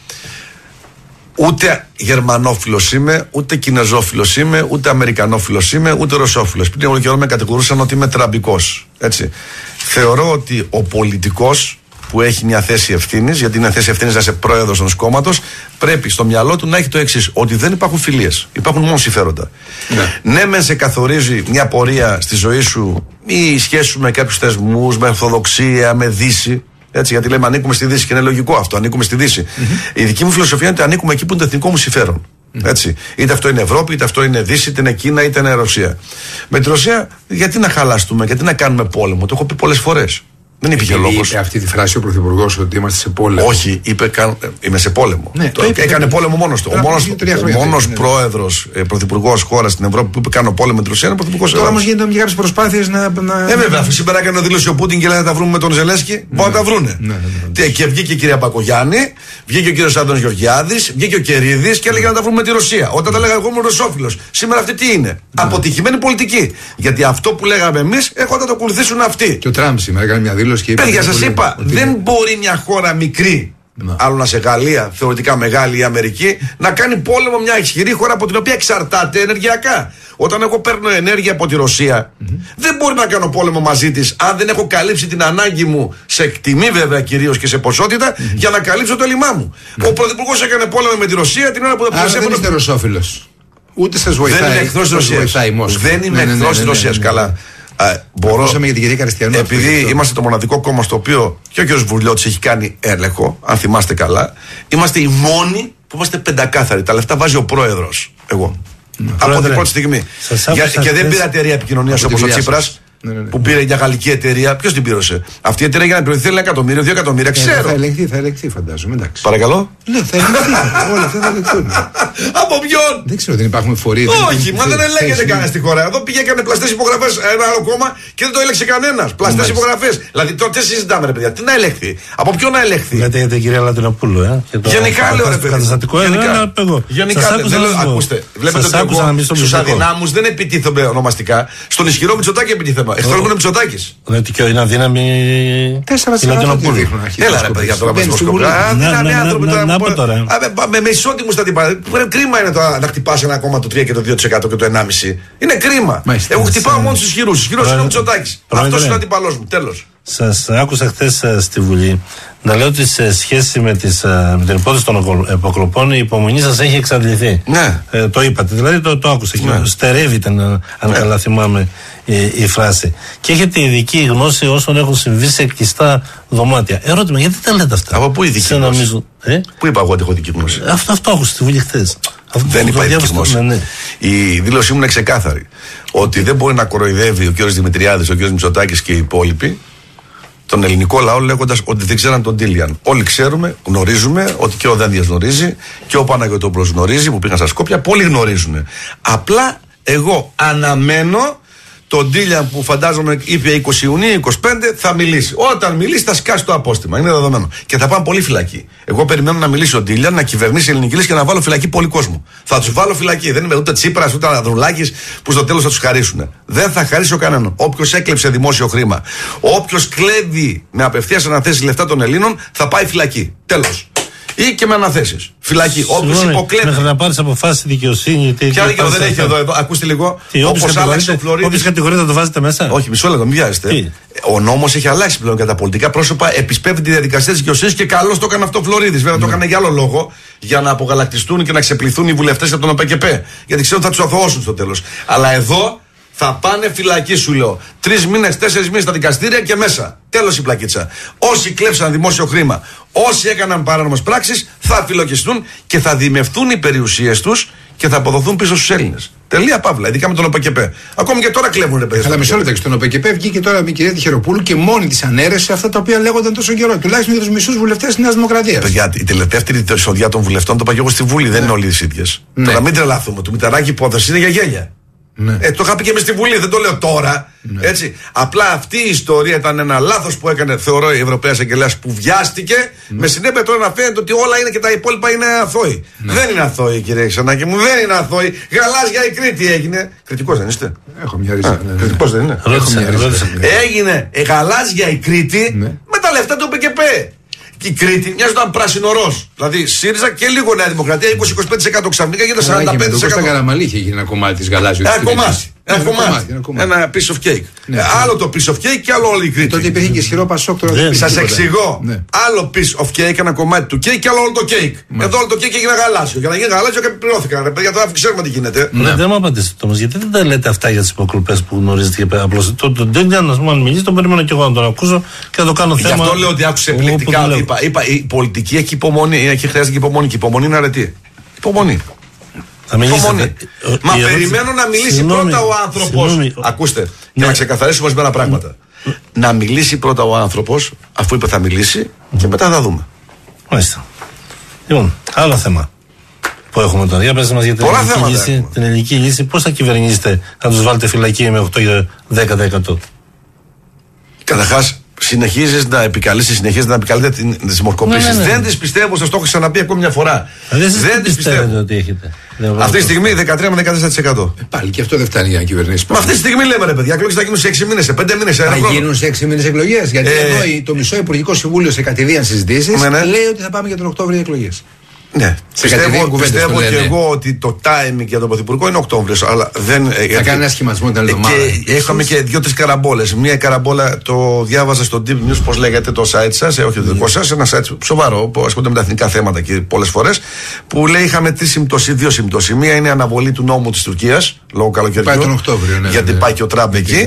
Ούτε Γερμανόφιλος είμαι, ούτε Κινεζόφιλος είμαι, ούτε Αμερικανόφιλος είμαι, ούτε Ρωσόφιλος. Πριν όλο καιρό με κατηγορούσαν ότι είμαι τραμπικός. Έτσι. Θεωρώ ότι ο πολιτικός που έχει μια θέση ευθύνης, γιατί είναι θέση ευθύνης να είσαι πρόεδρος ενός κόμματος, πρέπει στο μυαλό του να έχει το εξής: ότι δεν υπάρχουν φιλίες, υπάρχουν μόνο συμφέροντα. Ναι, μεν σε καθορίζει μια πορεία στη ζωή σου ή η σχέση σου με κάποιους θεσμούς, με Ορθοδοξία, με Δύση. Έτσι, γιατί λέμε ανήκουμε στη Δύση και είναι λογικό αυτό, ανήκουμε στη Δύση. Η δική μου φιλοσοφία είναι ότι ανήκουμε εκεί που είναι το εθνικό μου συμφέρον. Έτσι. Είτε αυτό είναι Ευρώπη, είτε αυτό είναι Δύση, είτε είναι Κίνα, είτε είναι Ρωσία. Με τη Ρωσία, γιατί να χαλαστούμε, γιατί να κάνουμε πόλεμο? Το έχω πει πολλές φορές. Δεν υπήρχε λόγος. Είπε αυτή τη φράση ο Πρωθυπουργός ότι είμαστε σε πόλεμο. Όχι, είπε είμαι σε πόλεμο. Ναι, έκανε πόλεμο μόνος του. Ο μόνος πρόεδρος, πρωθυπουργός χώρας στην Ευρώπη που είπε κάνω πόλεμο με τη Ρωσία είναι ο πρωθυπουργός. Τώρα όμως γίνονται κάποιες προσπάθειες να. Βέβαια, αφού σήμερα έκανε δήλωση ο Πούτιν και λέει να τα βρούμε με τον Ζελένσκι, μπορούν να τα βρούνε. Και βγήκε η κυρία Μπακογιάννη, βγήκε ο κύριος Άντωνης Γεωργιάδης, βγήκε ο Κερίδης και έλεγε να τα βρούμε με τη Ρωσία. Όταν τα λέγαμε εγώ ήμουν ρωσόφιλος. Σήμερα αυτή τι είναι? Αποτυχημένη πολιτική. Γιατί αυτό που λέγαμε εμείς έρχονται να το ακολουθήσουν αυτοί. Και ο Τραμπ σήμερα έκανε μια δήλωση. Παιδιά, σας είπα, δεν μπορεί μια χώρα μικρή, άλλο να σε Γαλλία, θεωρητικά μεγάλη η Αμερική, να κάνει πόλεμο μια ισχυρή χώρα από την οποία εξαρτάται ενεργειακά. Όταν εγώ παίρνω ενέργεια από τη Ρωσία, δεν μπορεί να κάνω πόλεμο μαζί της αν δεν έχω καλύψει την ανάγκη μου σε τιμή, βέβαια κυρίως και σε ποσότητα, για να καλύψω το έλλειμμά μου. Ο πρωθυπουργός έκανε πόλεμο με τη Ρωσία την ώρα που δεν είστε ρωσόφιλος. Ούτε σας βοηθάει. Δεν είμαι εχθρός της Ρωσίας. Δεν είμαι εχθρός της Ρωσίας. Καλά. Επειδή είμαστε το μοναδικό κόμμα στο οποίο και ο κ. Βουρλιώτης έχει κάνει έλεγχο, αν θυμάστε καλά, είμαστε οι μόνοι που είμαστε πεντακάθαροι. Τα λεφτά βάζει ο πρόεδρος. Εγώ. Από την πρώτη στιγμή. Και δεν πήρα εταιρεία επικοινωνίας όπως ο Τσίπρας. Που πήρε μια γαλλική εταιρεία. Ποιος την πλήρωσε? Αυτή η εταιρεία για να πληρωθεί 1 εκατομμύριο, 2 εκατομμύρια, ξέρω. Θα ελεγχθεί, φαντάζομαι. Εντάξει. Παρακαλώ. Ναι, θα ελεγχθεί. Όλα αυτά θα ελεγχθούν. Από ποιον? Δεν ξέρω, δεν υπάρχουν φορείς. Όχι, μα δεν ελέγχεται κανένα στη χώρα. Εδώ πήγε έκανε πλαστές υπογραφές ένα άλλο κόμμα και δεν το έλεξε κανένας. Πλαστές υπογραφές. Δηλαδή τώρα τι συζητάμε, ρε παιδιά? Τι να ελεγχθεί? Από ποιον να ελεγχθεί? Λέτε για την κυρία Λατινοπούλου, Γενικά λέω, ρε παιδιά. Γενικά ακούστε. Βλέπετε ότι στους αδυνάμους δεν επιτίθομαι ονομαστικά. Στον ισχυρό Μητσοτάκη επιτίθεμαι. Εχθρός είναι Μητσοτάκης. Ότι και είναι αδύναμη. 4 Λατινοπούλου. Έλα ρε παιδιά τώρα με σκοπιά. Να πω τώρα. Με ισότιμους θα την πάρει. Κρίμα είναι τώρα να χτυπάς ένα κόμμα το 3 και το 2% και το 1,5%. Είναι κρίμα. Εγώ χτυπάω μόνο στους ισχυρούς. Ισχυρός είναι ο Μητσοτάκης. Αυτός είναι ο αντιπαλός μου. Τέλος. Σας άκουσα χθες στη Βουλή να λέω ότι σε σχέση με την υπόθεση των υποκλοπών η υπομονή σας έχει εξαντληθεί. Ναι. Το είπατε, δηλαδή το άκουσα. Ναι. Στερεύει ήταν, αν καλά θυμάμαι η φράση. Και έχετε ειδική γνώση όσων έχουν συμβεί σε κλειστά δωμάτια. Ερώτημα, γιατί τα λέτε αυτά? Από πού ειδική γνώση? Πού είπα εγώ ότι έχω ειδική γνώση? Αυτό άκουσα στη Βουλή χθες. Δεν είπα ειδική γνώση. Ναι. Η δήλωσή μου είναι ξεκάθαρη. Ότι δεν μπορεί να κοροϊδεύει ο κ. Δημητριάδης, ο κ. Μητσοτάκης και οι υπόλοιποι τον ελληνικό λαό λέγοντας ότι δεν ξέραν τον Τίλιαν. Όλοι ξέρουμε, γνωρίζουμε ότι και ο Δένδιας γνωρίζει και ο Παναγιωτόπουλος γνωρίζει που πήγαν στα Σκόπια. Πολλοί γνωρίζουν. Απλά εγώ αναμένω τον Τίλιαν που φαντάζομαι είπε 20 Ιουνίου, 25 θα μιλήσει. Όταν μιλήσει θα σκάσει το απόστημα. Είναι δεδομένο. Και θα πάνε πολύ φυλακή. Εγώ περιμένω να μιλήσει ο Τίλιαν, να κυβερνήσει η ελληνική λύση και να βάλω φυλακή πολύ κόσμο. Θα του βάλω φυλακή. Δεν είμαι ούτε Τσίπρας ούτε Ανδρουλάκης που στο τέλος θα του χαρίσουν. Δεν θα χαρίσω κανέναν. Όποιος έκλεψε δημόσιο χρήμα, όποιος κλέβει με απευθείας αναθέσεις λεφτά των Ελλήνων θα πάει φυλακή. Τέλος. Ή και με αναθέσεις. Φυλακή. Όποιος υποκλέβει. Μέχρι να πάρεις αποφάσεις δικαιοσύνη. Ποια δικαιοσύνη δεν έχει εδώ. Ακούστε λίγο. Όπως άλλαξε ο Φλωρίδης. Όποιος κατηγορείται το βάζετε μέσα. Όχι, μισό λεπτό, μην βιάζεστε. Ο νόμος έχει αλλάξει πλέον και τα πολιτικά πρόσωπα επισπεύδει τη διαδικασία της δικαιοσύνης και καλώς το έκανε αυτό ο Φλωρίδης. Βέβαια το έκανε για άλλο λόγο. Για να απογαλακτιστούν και να ξεπληθούν οι βουλευτές από τον ΟΠΕΚΕΠΕ. Γιατί ξέρουν ότι θα τους αθωώσουν στο τέλος. Αλλά εδώ θα πάνε φυλακή, σου λέω. 3 μήνες, 4 μήνες στα δικαστήρια και μέσα. Τέλος η πλακίτσα. Όσοι κλέψαν δημόσιο χρήμα, όσοι έκαναν παράνομες πράξεις, θα φυλακιστούν και θα δημευθούν οι περιουσίες τους και θα αποδοθούν πίσω στους Έλληνες. Τελεία παύλα, ειδικά με τον ΟΠΕΚΕΠΕ. Ακόμη και τώρα κλέβουν ρε παιδιά. Αλλά μισό λεπτό, στον ΟΠΕΚΕΠΕ βγήκε τώρα η κυρία Τυχεροπούλου και μόνη της ανέρεσε αυτά τα οποία λέγονταν τόσο καιρό. Τουλάχιστον για τους μισούς βουλευτές της Νέας Δημοκρατίας. Παιδιά, η τελευταία εισοδιά των βουλευτών το είπα και εγώ στη Βουλή, δεν είναι όλοι οι ίδιες. Τώρα μην τρελαθούμε. Του Μητσοτάκη υπόθεση είναι για γέλια. Ναι. Το είχα πει και μες στη Βουλή, δεν το λέω τώρα. Ναι. Έτσι. Απλά αυτή η ιστορία ήταν ένα λάθος που έκανε, θεωρώ, η Ευρωπαία Εισαγγελέας που βιάστηκε. Με συνέπεια τώρα να φαίνεται ότι όλα είναι και τα υπόλοιπα είναι αθώοι. Ναι. Δεν είναι αθώοι, κύριε Ξενάκη μου, δεν είναι αθώοι. Γαλάζια η Κρήτη έγινε. Κριτικός δεν είστε? Έχω μια ρίζα. Κριτικός δεν είναι? Έγινε γαλάζια η Κρήτη με τα λεφτά του ΟΠΕΚΕΠΕ. Και η Κρήτη μοιάζονταν πράσινο-ροζ. Δηλαδή ΣΥΡΙΖΑ και λίγο Νέα Δημοκρατία, 20-25% ξαφνικά γίνεται 45%. Στα Καραμαλή είχε γίνει ένα κομμάτι της γαλάζιου. Ένα piece of cake. Άλλο το piece of cake και άλλο όλη η Κρήτη. Τότε υπήρχε και ισχυρό Πασόκ. Σας εξηγώ. Άλλο piece of cake, ένα κομμάτι του cake και άλλο όλο το cake. Εδώ όλο το cake έγινε γαλάζιο. Για να γίνει γαλάζιο και πληρώθηκαν. Για τώρα ξέρουμε τι γίνεται. Δεν μου απαντήσετε όμως, γιατί δεν τα λέτε αυτά για τις υποκλοπές που γνωρίζετε και απλώς. Δεν να μου αν μιλήσει, τον περιμένω και εγώ να τον ακούσω και να το κάνω θέμα. Γι' αυτό λέω ότι άκουσε επιλεκτικά. Είπα, η πολιτική έχει υπομονή, χρειάζεται και υπομονή. Και υπομονή είναι αρετή. Υπομονή. Μα περιμένω να μιλήσει πρώτα ο άνθρωπος. Ακούστε, για να ξεκαθαρίσουμε ορισμένα πράγματα. Να μιλήσει πρώτα ο άνθρωπος, αφού είπε θα μιλήσει, και μετά θα δούμε. Μάλιστα. Λοιπόν, άλλο θέμα που έχουμε τώρα. Για πες μας για την ελληνική λύση. Πώς θα κυβερνήσετε να τους βάλετε φυλακή με 8-10%? Καταρχάς, συνεχίζεις να επικαλείτε τις δημοσκοπήσεις. Ναι. Δεν τις πιστεύω, σας το έχω ξαναπεί ακόμη μια φορά. Δεν τις πιστεύω ότι έχετε. Αυτή τη στιγμή 13 με 14%. Πάλι και αυτό δεν φτάνει για να κυβερνήσει. Μα αυτή τη στιγμή λέμε, ρε παιδιά, εκλογές θα γίνουν σε 6 μήνες, σε 5 μήνες. Θα γίνουν σε 6 μήνες εκλογές. Γιατί εδώ το μισό Υπουργικό Συμβούλιο σε κατηδίαν συζητήσεις λέει ότι θα πάμε για τον Οκτώβριο εκλογές. Ναι, πιστεύω και εγώ ότι το timing για τον Πρωθυπουργό είναι Οκτώβριος. Αλλά δεν. Θα κάνει ένα σχηματισμό την άλλη εβδομάδα. Και είχαμε και 2-3 καραμπόλες. Μία καραμπόλα το διάβαζα στο Deep News, πώς λέγεται το site σας, όχι το δικό σας, ένα site σοβαρό που ασχολείται με τα εθνικά θέματα και πολλές φορές. Που λέει είχαμε 2 συμπτώσεις. Μία είναι η αναβολή του νόμου της Τουρκίας λόγω καλοκαιριού. Πάει τον Οκτώβριο, ναι. Γιατί πάει και ο Τραμπ εκεί.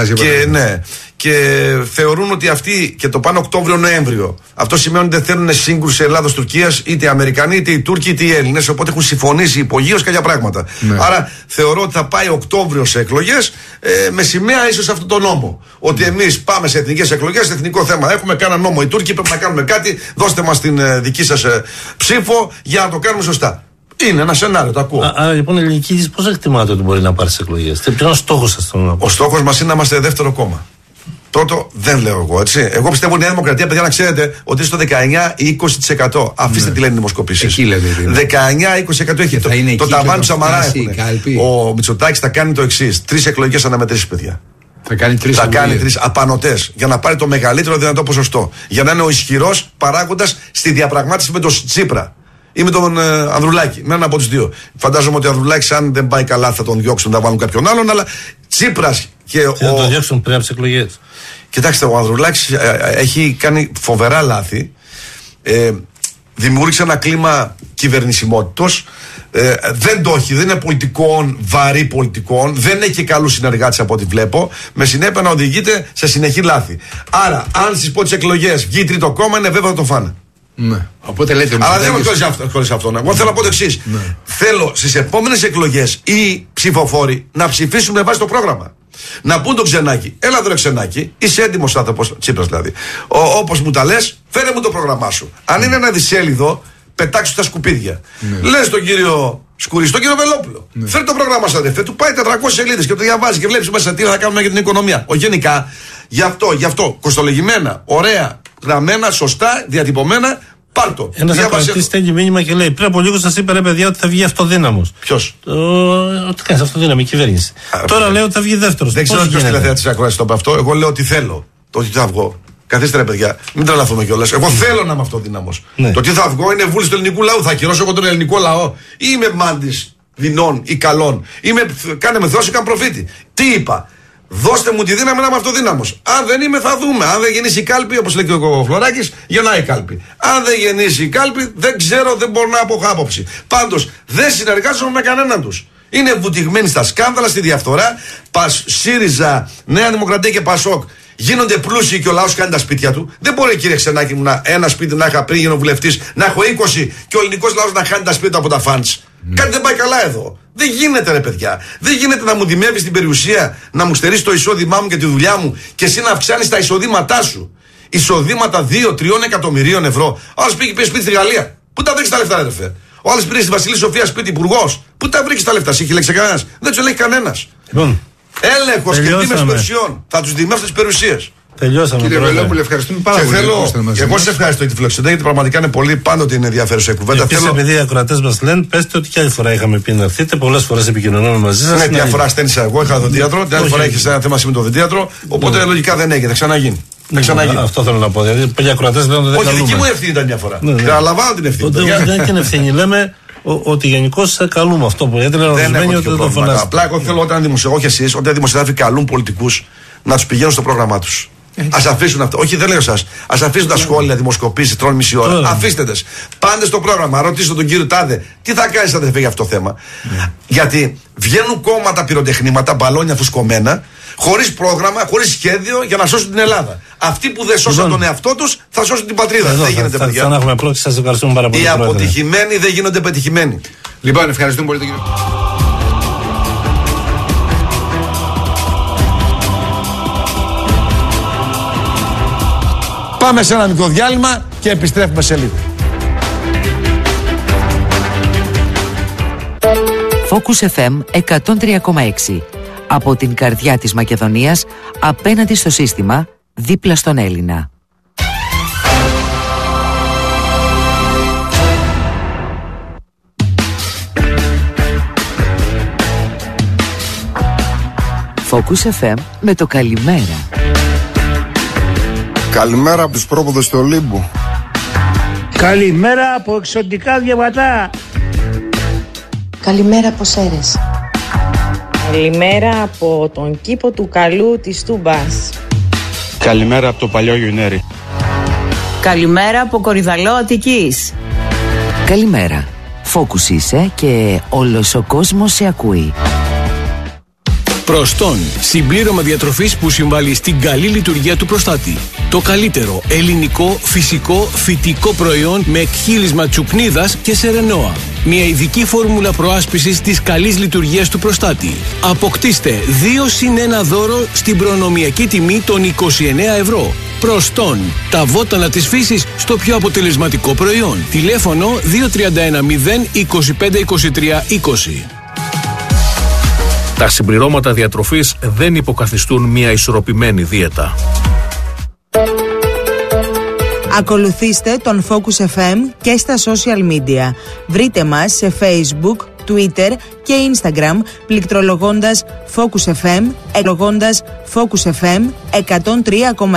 Και θεωρούν ότι αυτοί και το πάνε Οκτώβριο-Νοέμβριο. Αυτό σημαίνει ότι δεν θέλουν σύγκρουση Ελλάδος-Τουρκίας, είτε οι Αμερικανοί, είτε οι Τούρκοι, είτε οι Έλληνες. Οπότε έχουν συμφωνήσει υπογείως κάποια πράγματα. Ναι. Άρα θεωρώ ότι θα πάει Οκτώβριο σε εκλογές με σημαία ίσως αυτό το νόμο. Ότι εμείς πάμε σε εθνικές εκλογές, εθνικό θέμα. Έχουμε κανένα νόμο. Οι Τούρκοι πρέπει να κάνουμε κάτι. Δώστε μας την δική σας ψήφο για να το κάνουμε σωστά. Είναι ένα σενάριο, το ακούω. Άρα λοιπόν η ελληνική λύση πώς εκτιμάτε ότι μπορεί να πάρει στις εκλογές? Ποιος είναι ο στόχος σας? Ο στόχος μας είναι να είμαστε δεύτερο κόμμα. Πρώτο, δεν λέω εγώ, έτσι. Εγώ πιστεύω η Νέα Δημοκρατία, παιδιά, να ξέρετε ότι είναι στο 19 ή 20%. Αφήστε τι λένε οι δημοσκοπήσεις. Εκεί λέτε. 19-20% έχει. Το ταβάνι του Σαμαρά έχουν. Ο Μητσοτάκης θα κάνει το εξής: 3 εκλογικές αναμετρήσεις, παιδιά. Θα κάνει 3 απανωτές για να πάρει το μεγαλύτερο δυνατό ποσοστό. Για να είναι ο ισχυρός παράγοντας στη διαπραγμάτευση με τον Τσίπρα ή με τον Ανδρουλάκη. Με έναν από τους δύο. Φαντάζομαι ότι ο Ανδρουλάκης, αν δεν πάει καλά, θα τον διώξουν, θα βάλουν κάποιον άλλον. Αλλά Τσίπρας και θα τον διώξουν πριν από τις εκλογές. Κοιτάξτε, ο Ανδρουλάκης έχει κάνει φοβερά λάθη. Δημιούργησε ένα κλίμα κυβερνησιμότητος. Δεν το έχει, δεν είναι πολιτικών, βαρύ πολιτικών. Δεν έχει και καλούς συνεργάτες από ό,τι βλέπω. Με συνέπεια να οδηγείται σε συνεχή λάθη. Άρα, αν στις πρώτες εκλογές βγει τρίτο κόμμα, είναι βέβαιο να το φάνε. Ναι. Οπότε λέτε. Αλλά δεν είμαι χωρίς αυτό. Εγώ θέλω να πω το εξής. Ναι. Θέλω στις επόμενες εκλογές οι ψηφοφόροι να ψηφίσουν με βάση το πρόγραμμα. Να πούν τον Ξενάκη, έλα εδώ Ξενάκη, είσαι έτοιμος άνθρωπος, Τσίπρας δηλαδή. Όπως μου τα λες, φέρε μου το πρόγραμμά σου. Αν είναι ένα δισέλιδο, πετάξου τα σκουπίδια. Ναι. Λες τον κύριο Σκουρί, τον κύριο Βελόπουλο, ναι. Φέρε το πρόγραμμά σου, αδερφέ, του πάει 400 σελίδες και το διαβάζει και βλέπεις μέσα τι θα κάνουμε για την οικονομία. Γενικά, γι' αυτό, κοστολογημένα, ωραία, γραμμένα, σωστά, διατυπωμένα. Πάρτο. Ένας ακροατής στέλνει μήνυμα και λέει: πριν από λίγο σας είπα, ρε παιδιά, ότι θα βγει αυτοδύναμος. Ποιος? Ότι κάνει αυτοδύναμη η κυβέρνηση. Τώρα λέω ότι θα βγει δεύτερος. Δεν ξέρω ποιος τηλεθεατής ακροατής το είπε αυτό. Εγώ λέω ότι θέλω. Το ότι θα βγω. Καθίστε ρε παιδιά, μην τρελαθούμε κιόλας. Εγώ θέλω να είμαι αυτοδύναμος. Ναι. Το ότι θα βγω είναι βούληση του ελληνικού λαού. Θα ακυρώσω εγώ τον ελληνικό λαό. Ή είμαι μάντης δεινών ή καλών. Κάνε με Θεός ή καν προφήτη. Τι είπα? Δώστε μου τη δύναμη να είμαι αυτοδύναμος. Αν δεν είμαι, θα δούμε. Αν δεν γεννήσει η κάλπη, όπως λέει και ο Φλωράκης, γεννάει η κάλπη. Αν δεν γεννήσει η κάλπη, δεν ξέρω, δεν μπορώ να έχω άποψη. Πάντως, δεν συνεργάζομαι με κανέναν τους. Είναι βουτυγμένοι στα σκάνδαλα, στη διαφθορά. ΣΥΡΙΖΑ, Νέα Δημοκρατία και ΠΑΣΟΚ γίνονται πλούσιοι και ο λαός κάνει τα σπίτια του. Δεν μπορεί, κύριε Ξενάκη μου, ένα σπίτι να είχα πριν γίνω βουλευτής, να έχω 20 και ο ελληνικός λαός να χάνει τα σπίτια από τα φαντς. Κάτι δεν πάει καλά εδώ. Δεν γίνεται, ρε παιδιά. Δεν γίνεται να μου δημεύεις την περιουσία, να μου στερείς το εισόδημά μου και τη δουλειά μου και εσύ να αυξάνεις τα εισοδήματά σου. Εισοδήματα 2-3 εκατομμυρίων ευρώ. Ο άλλος πήγε σπίτι στη Γαλλία. Πού τα βρήκε τα λεφτά, ρε φίλε? Ο άλλος πήρε στη Βασιλή Σοφία σπίτι υπουργός. Πού τα βρήκε τα λεφτά? Σε έχει λέξει κανένας? Δεν του ελέγχει κανένας. Έλεγχος και τίμες περιουσιών. Θα τους δημεύσουν τις περιουσίες. Τελειώσαμε. Κύριε Βελόπουλε, ευχαριστούμε πάρα πολύ. Εγώ σας ευχαριστώ για τη φιλοξενία, γιατί πραγματικά είναι πολύ, πάντοτε είναι ενδιαφέρουσα η κουβέντα. Επίσης, επειδή οι ακροατές μας λένε, πέστε ότι και άλλη φορά είχαμε πει να έρθετε, πολλές φορές επικοινωνούμε μαζί σας. Ναι, μια φορά στένισα εγώ, είχα δοντίατρο, την άλλη φορά έχεις ένα θέμα με το δοντίατρο, οπότε λογικά δεν έγινε, θα ξαναγίνει. Αυτό θέλω να πω. Δηλαδή, πολλοί ακροατές λένε ότι δεν καλούμε. Όχι, δική μου ευθύνη ήταν μια φορά. Καταλαβαίνω την ευθύνη. Δεν είναι την ευθύνη. Λέμε ότι γενικώς καλούμε αυτό που λέτε. Δεν το φωνάζετε. Απλά εγώ θέλω όταν δημοσιογράφοι καλούν πολιτικούς να τους πηγαίνουν στο πρόγραμμά τους. Ας αφήσουν αυτό. Όχι, δεν λέω εσάς. Ας αφήσουν τα σχόλια, δημοσκοπήσεις, τρώνε μισή ώρα. Αφήστε τες. Πάντε στο πρόγραμμα. Ρωτήστε τον κύριο Τάδε, τι θα κάνεις αδερφέ για αυτό το θέμα. Γιατί βγαίνουν κόμματα, πυροτεχνήματα, μπαλόνια φουσκωμένα, Χωρίς πρόγραμμα, χωρίς σχέδιο για να σώσουν την Ελλάδα. Αυτοί που δεν σώσαν τον εαυτό τους θα σώσουν την πατρίδα. Δεν γίνεται, παιδιά. Θα έχουμε πρώτη, σας ευχαριστούμε πάρα πολύ. Οι αποτυχημένοι δεν γίνονται πετυχημένοι. Λοιπόν, ευχαριστούμε πολύ τον κύριο. Πάμε σε ένα μικρό διάλειμμα και επιστρέφουμε σε λίγο. Focus FM 103,6. Από την καρδιά της Μακεδονίας, απέναντι στο σύστημα, δίπλα στον Έλληνα. Focus FM με το καλημέρα. Καλημέρα από τους πρόποδες του Ολύμπου. Καλημέρα από εξωτικά διαβατά. Καλημέρα από Σέρες. Καλημέρα από τον κήπο του Καλού της Τούμπας. Καλημέρα από το παλιό Γιουνέρι. Καλημέρα από Κορυδαλό Αττικής. Καλημέρα. Focus είσαι και όλος ο κόσμος σε ακούει. Προστόν, συμπλήρωμα διατροφής που συμβάλλει στην καλή λειτουργία του προστάτη. Το καλύτερο ελληνικό, φυσικό, φυτικό προϊόν με εκχύλισμα τσουκνίδας και σερενόα. Μια ειδική φόρμουλα προάσπισης της καλής λειτουργίας του προστάτη. Αποκτήστε 2+1 δώρο στην προνομιακή τιμή των 29 ευρώ. Προστόν, τα βότανα της φύσης στο πιο αποτελεσματικό προϊόν. Τηλέφωνο 2310 25 23 20. Τα συμπληρώματα διατροφής δεν υποκαθιστούν μια ισορροπημένη δίαιτα. Ακολουθήστε τον Focus FM και στα social media. Βρείτε μας σε Facebook, Twitter και Instagram πληκτρολογώντας Focus FM, 103,6.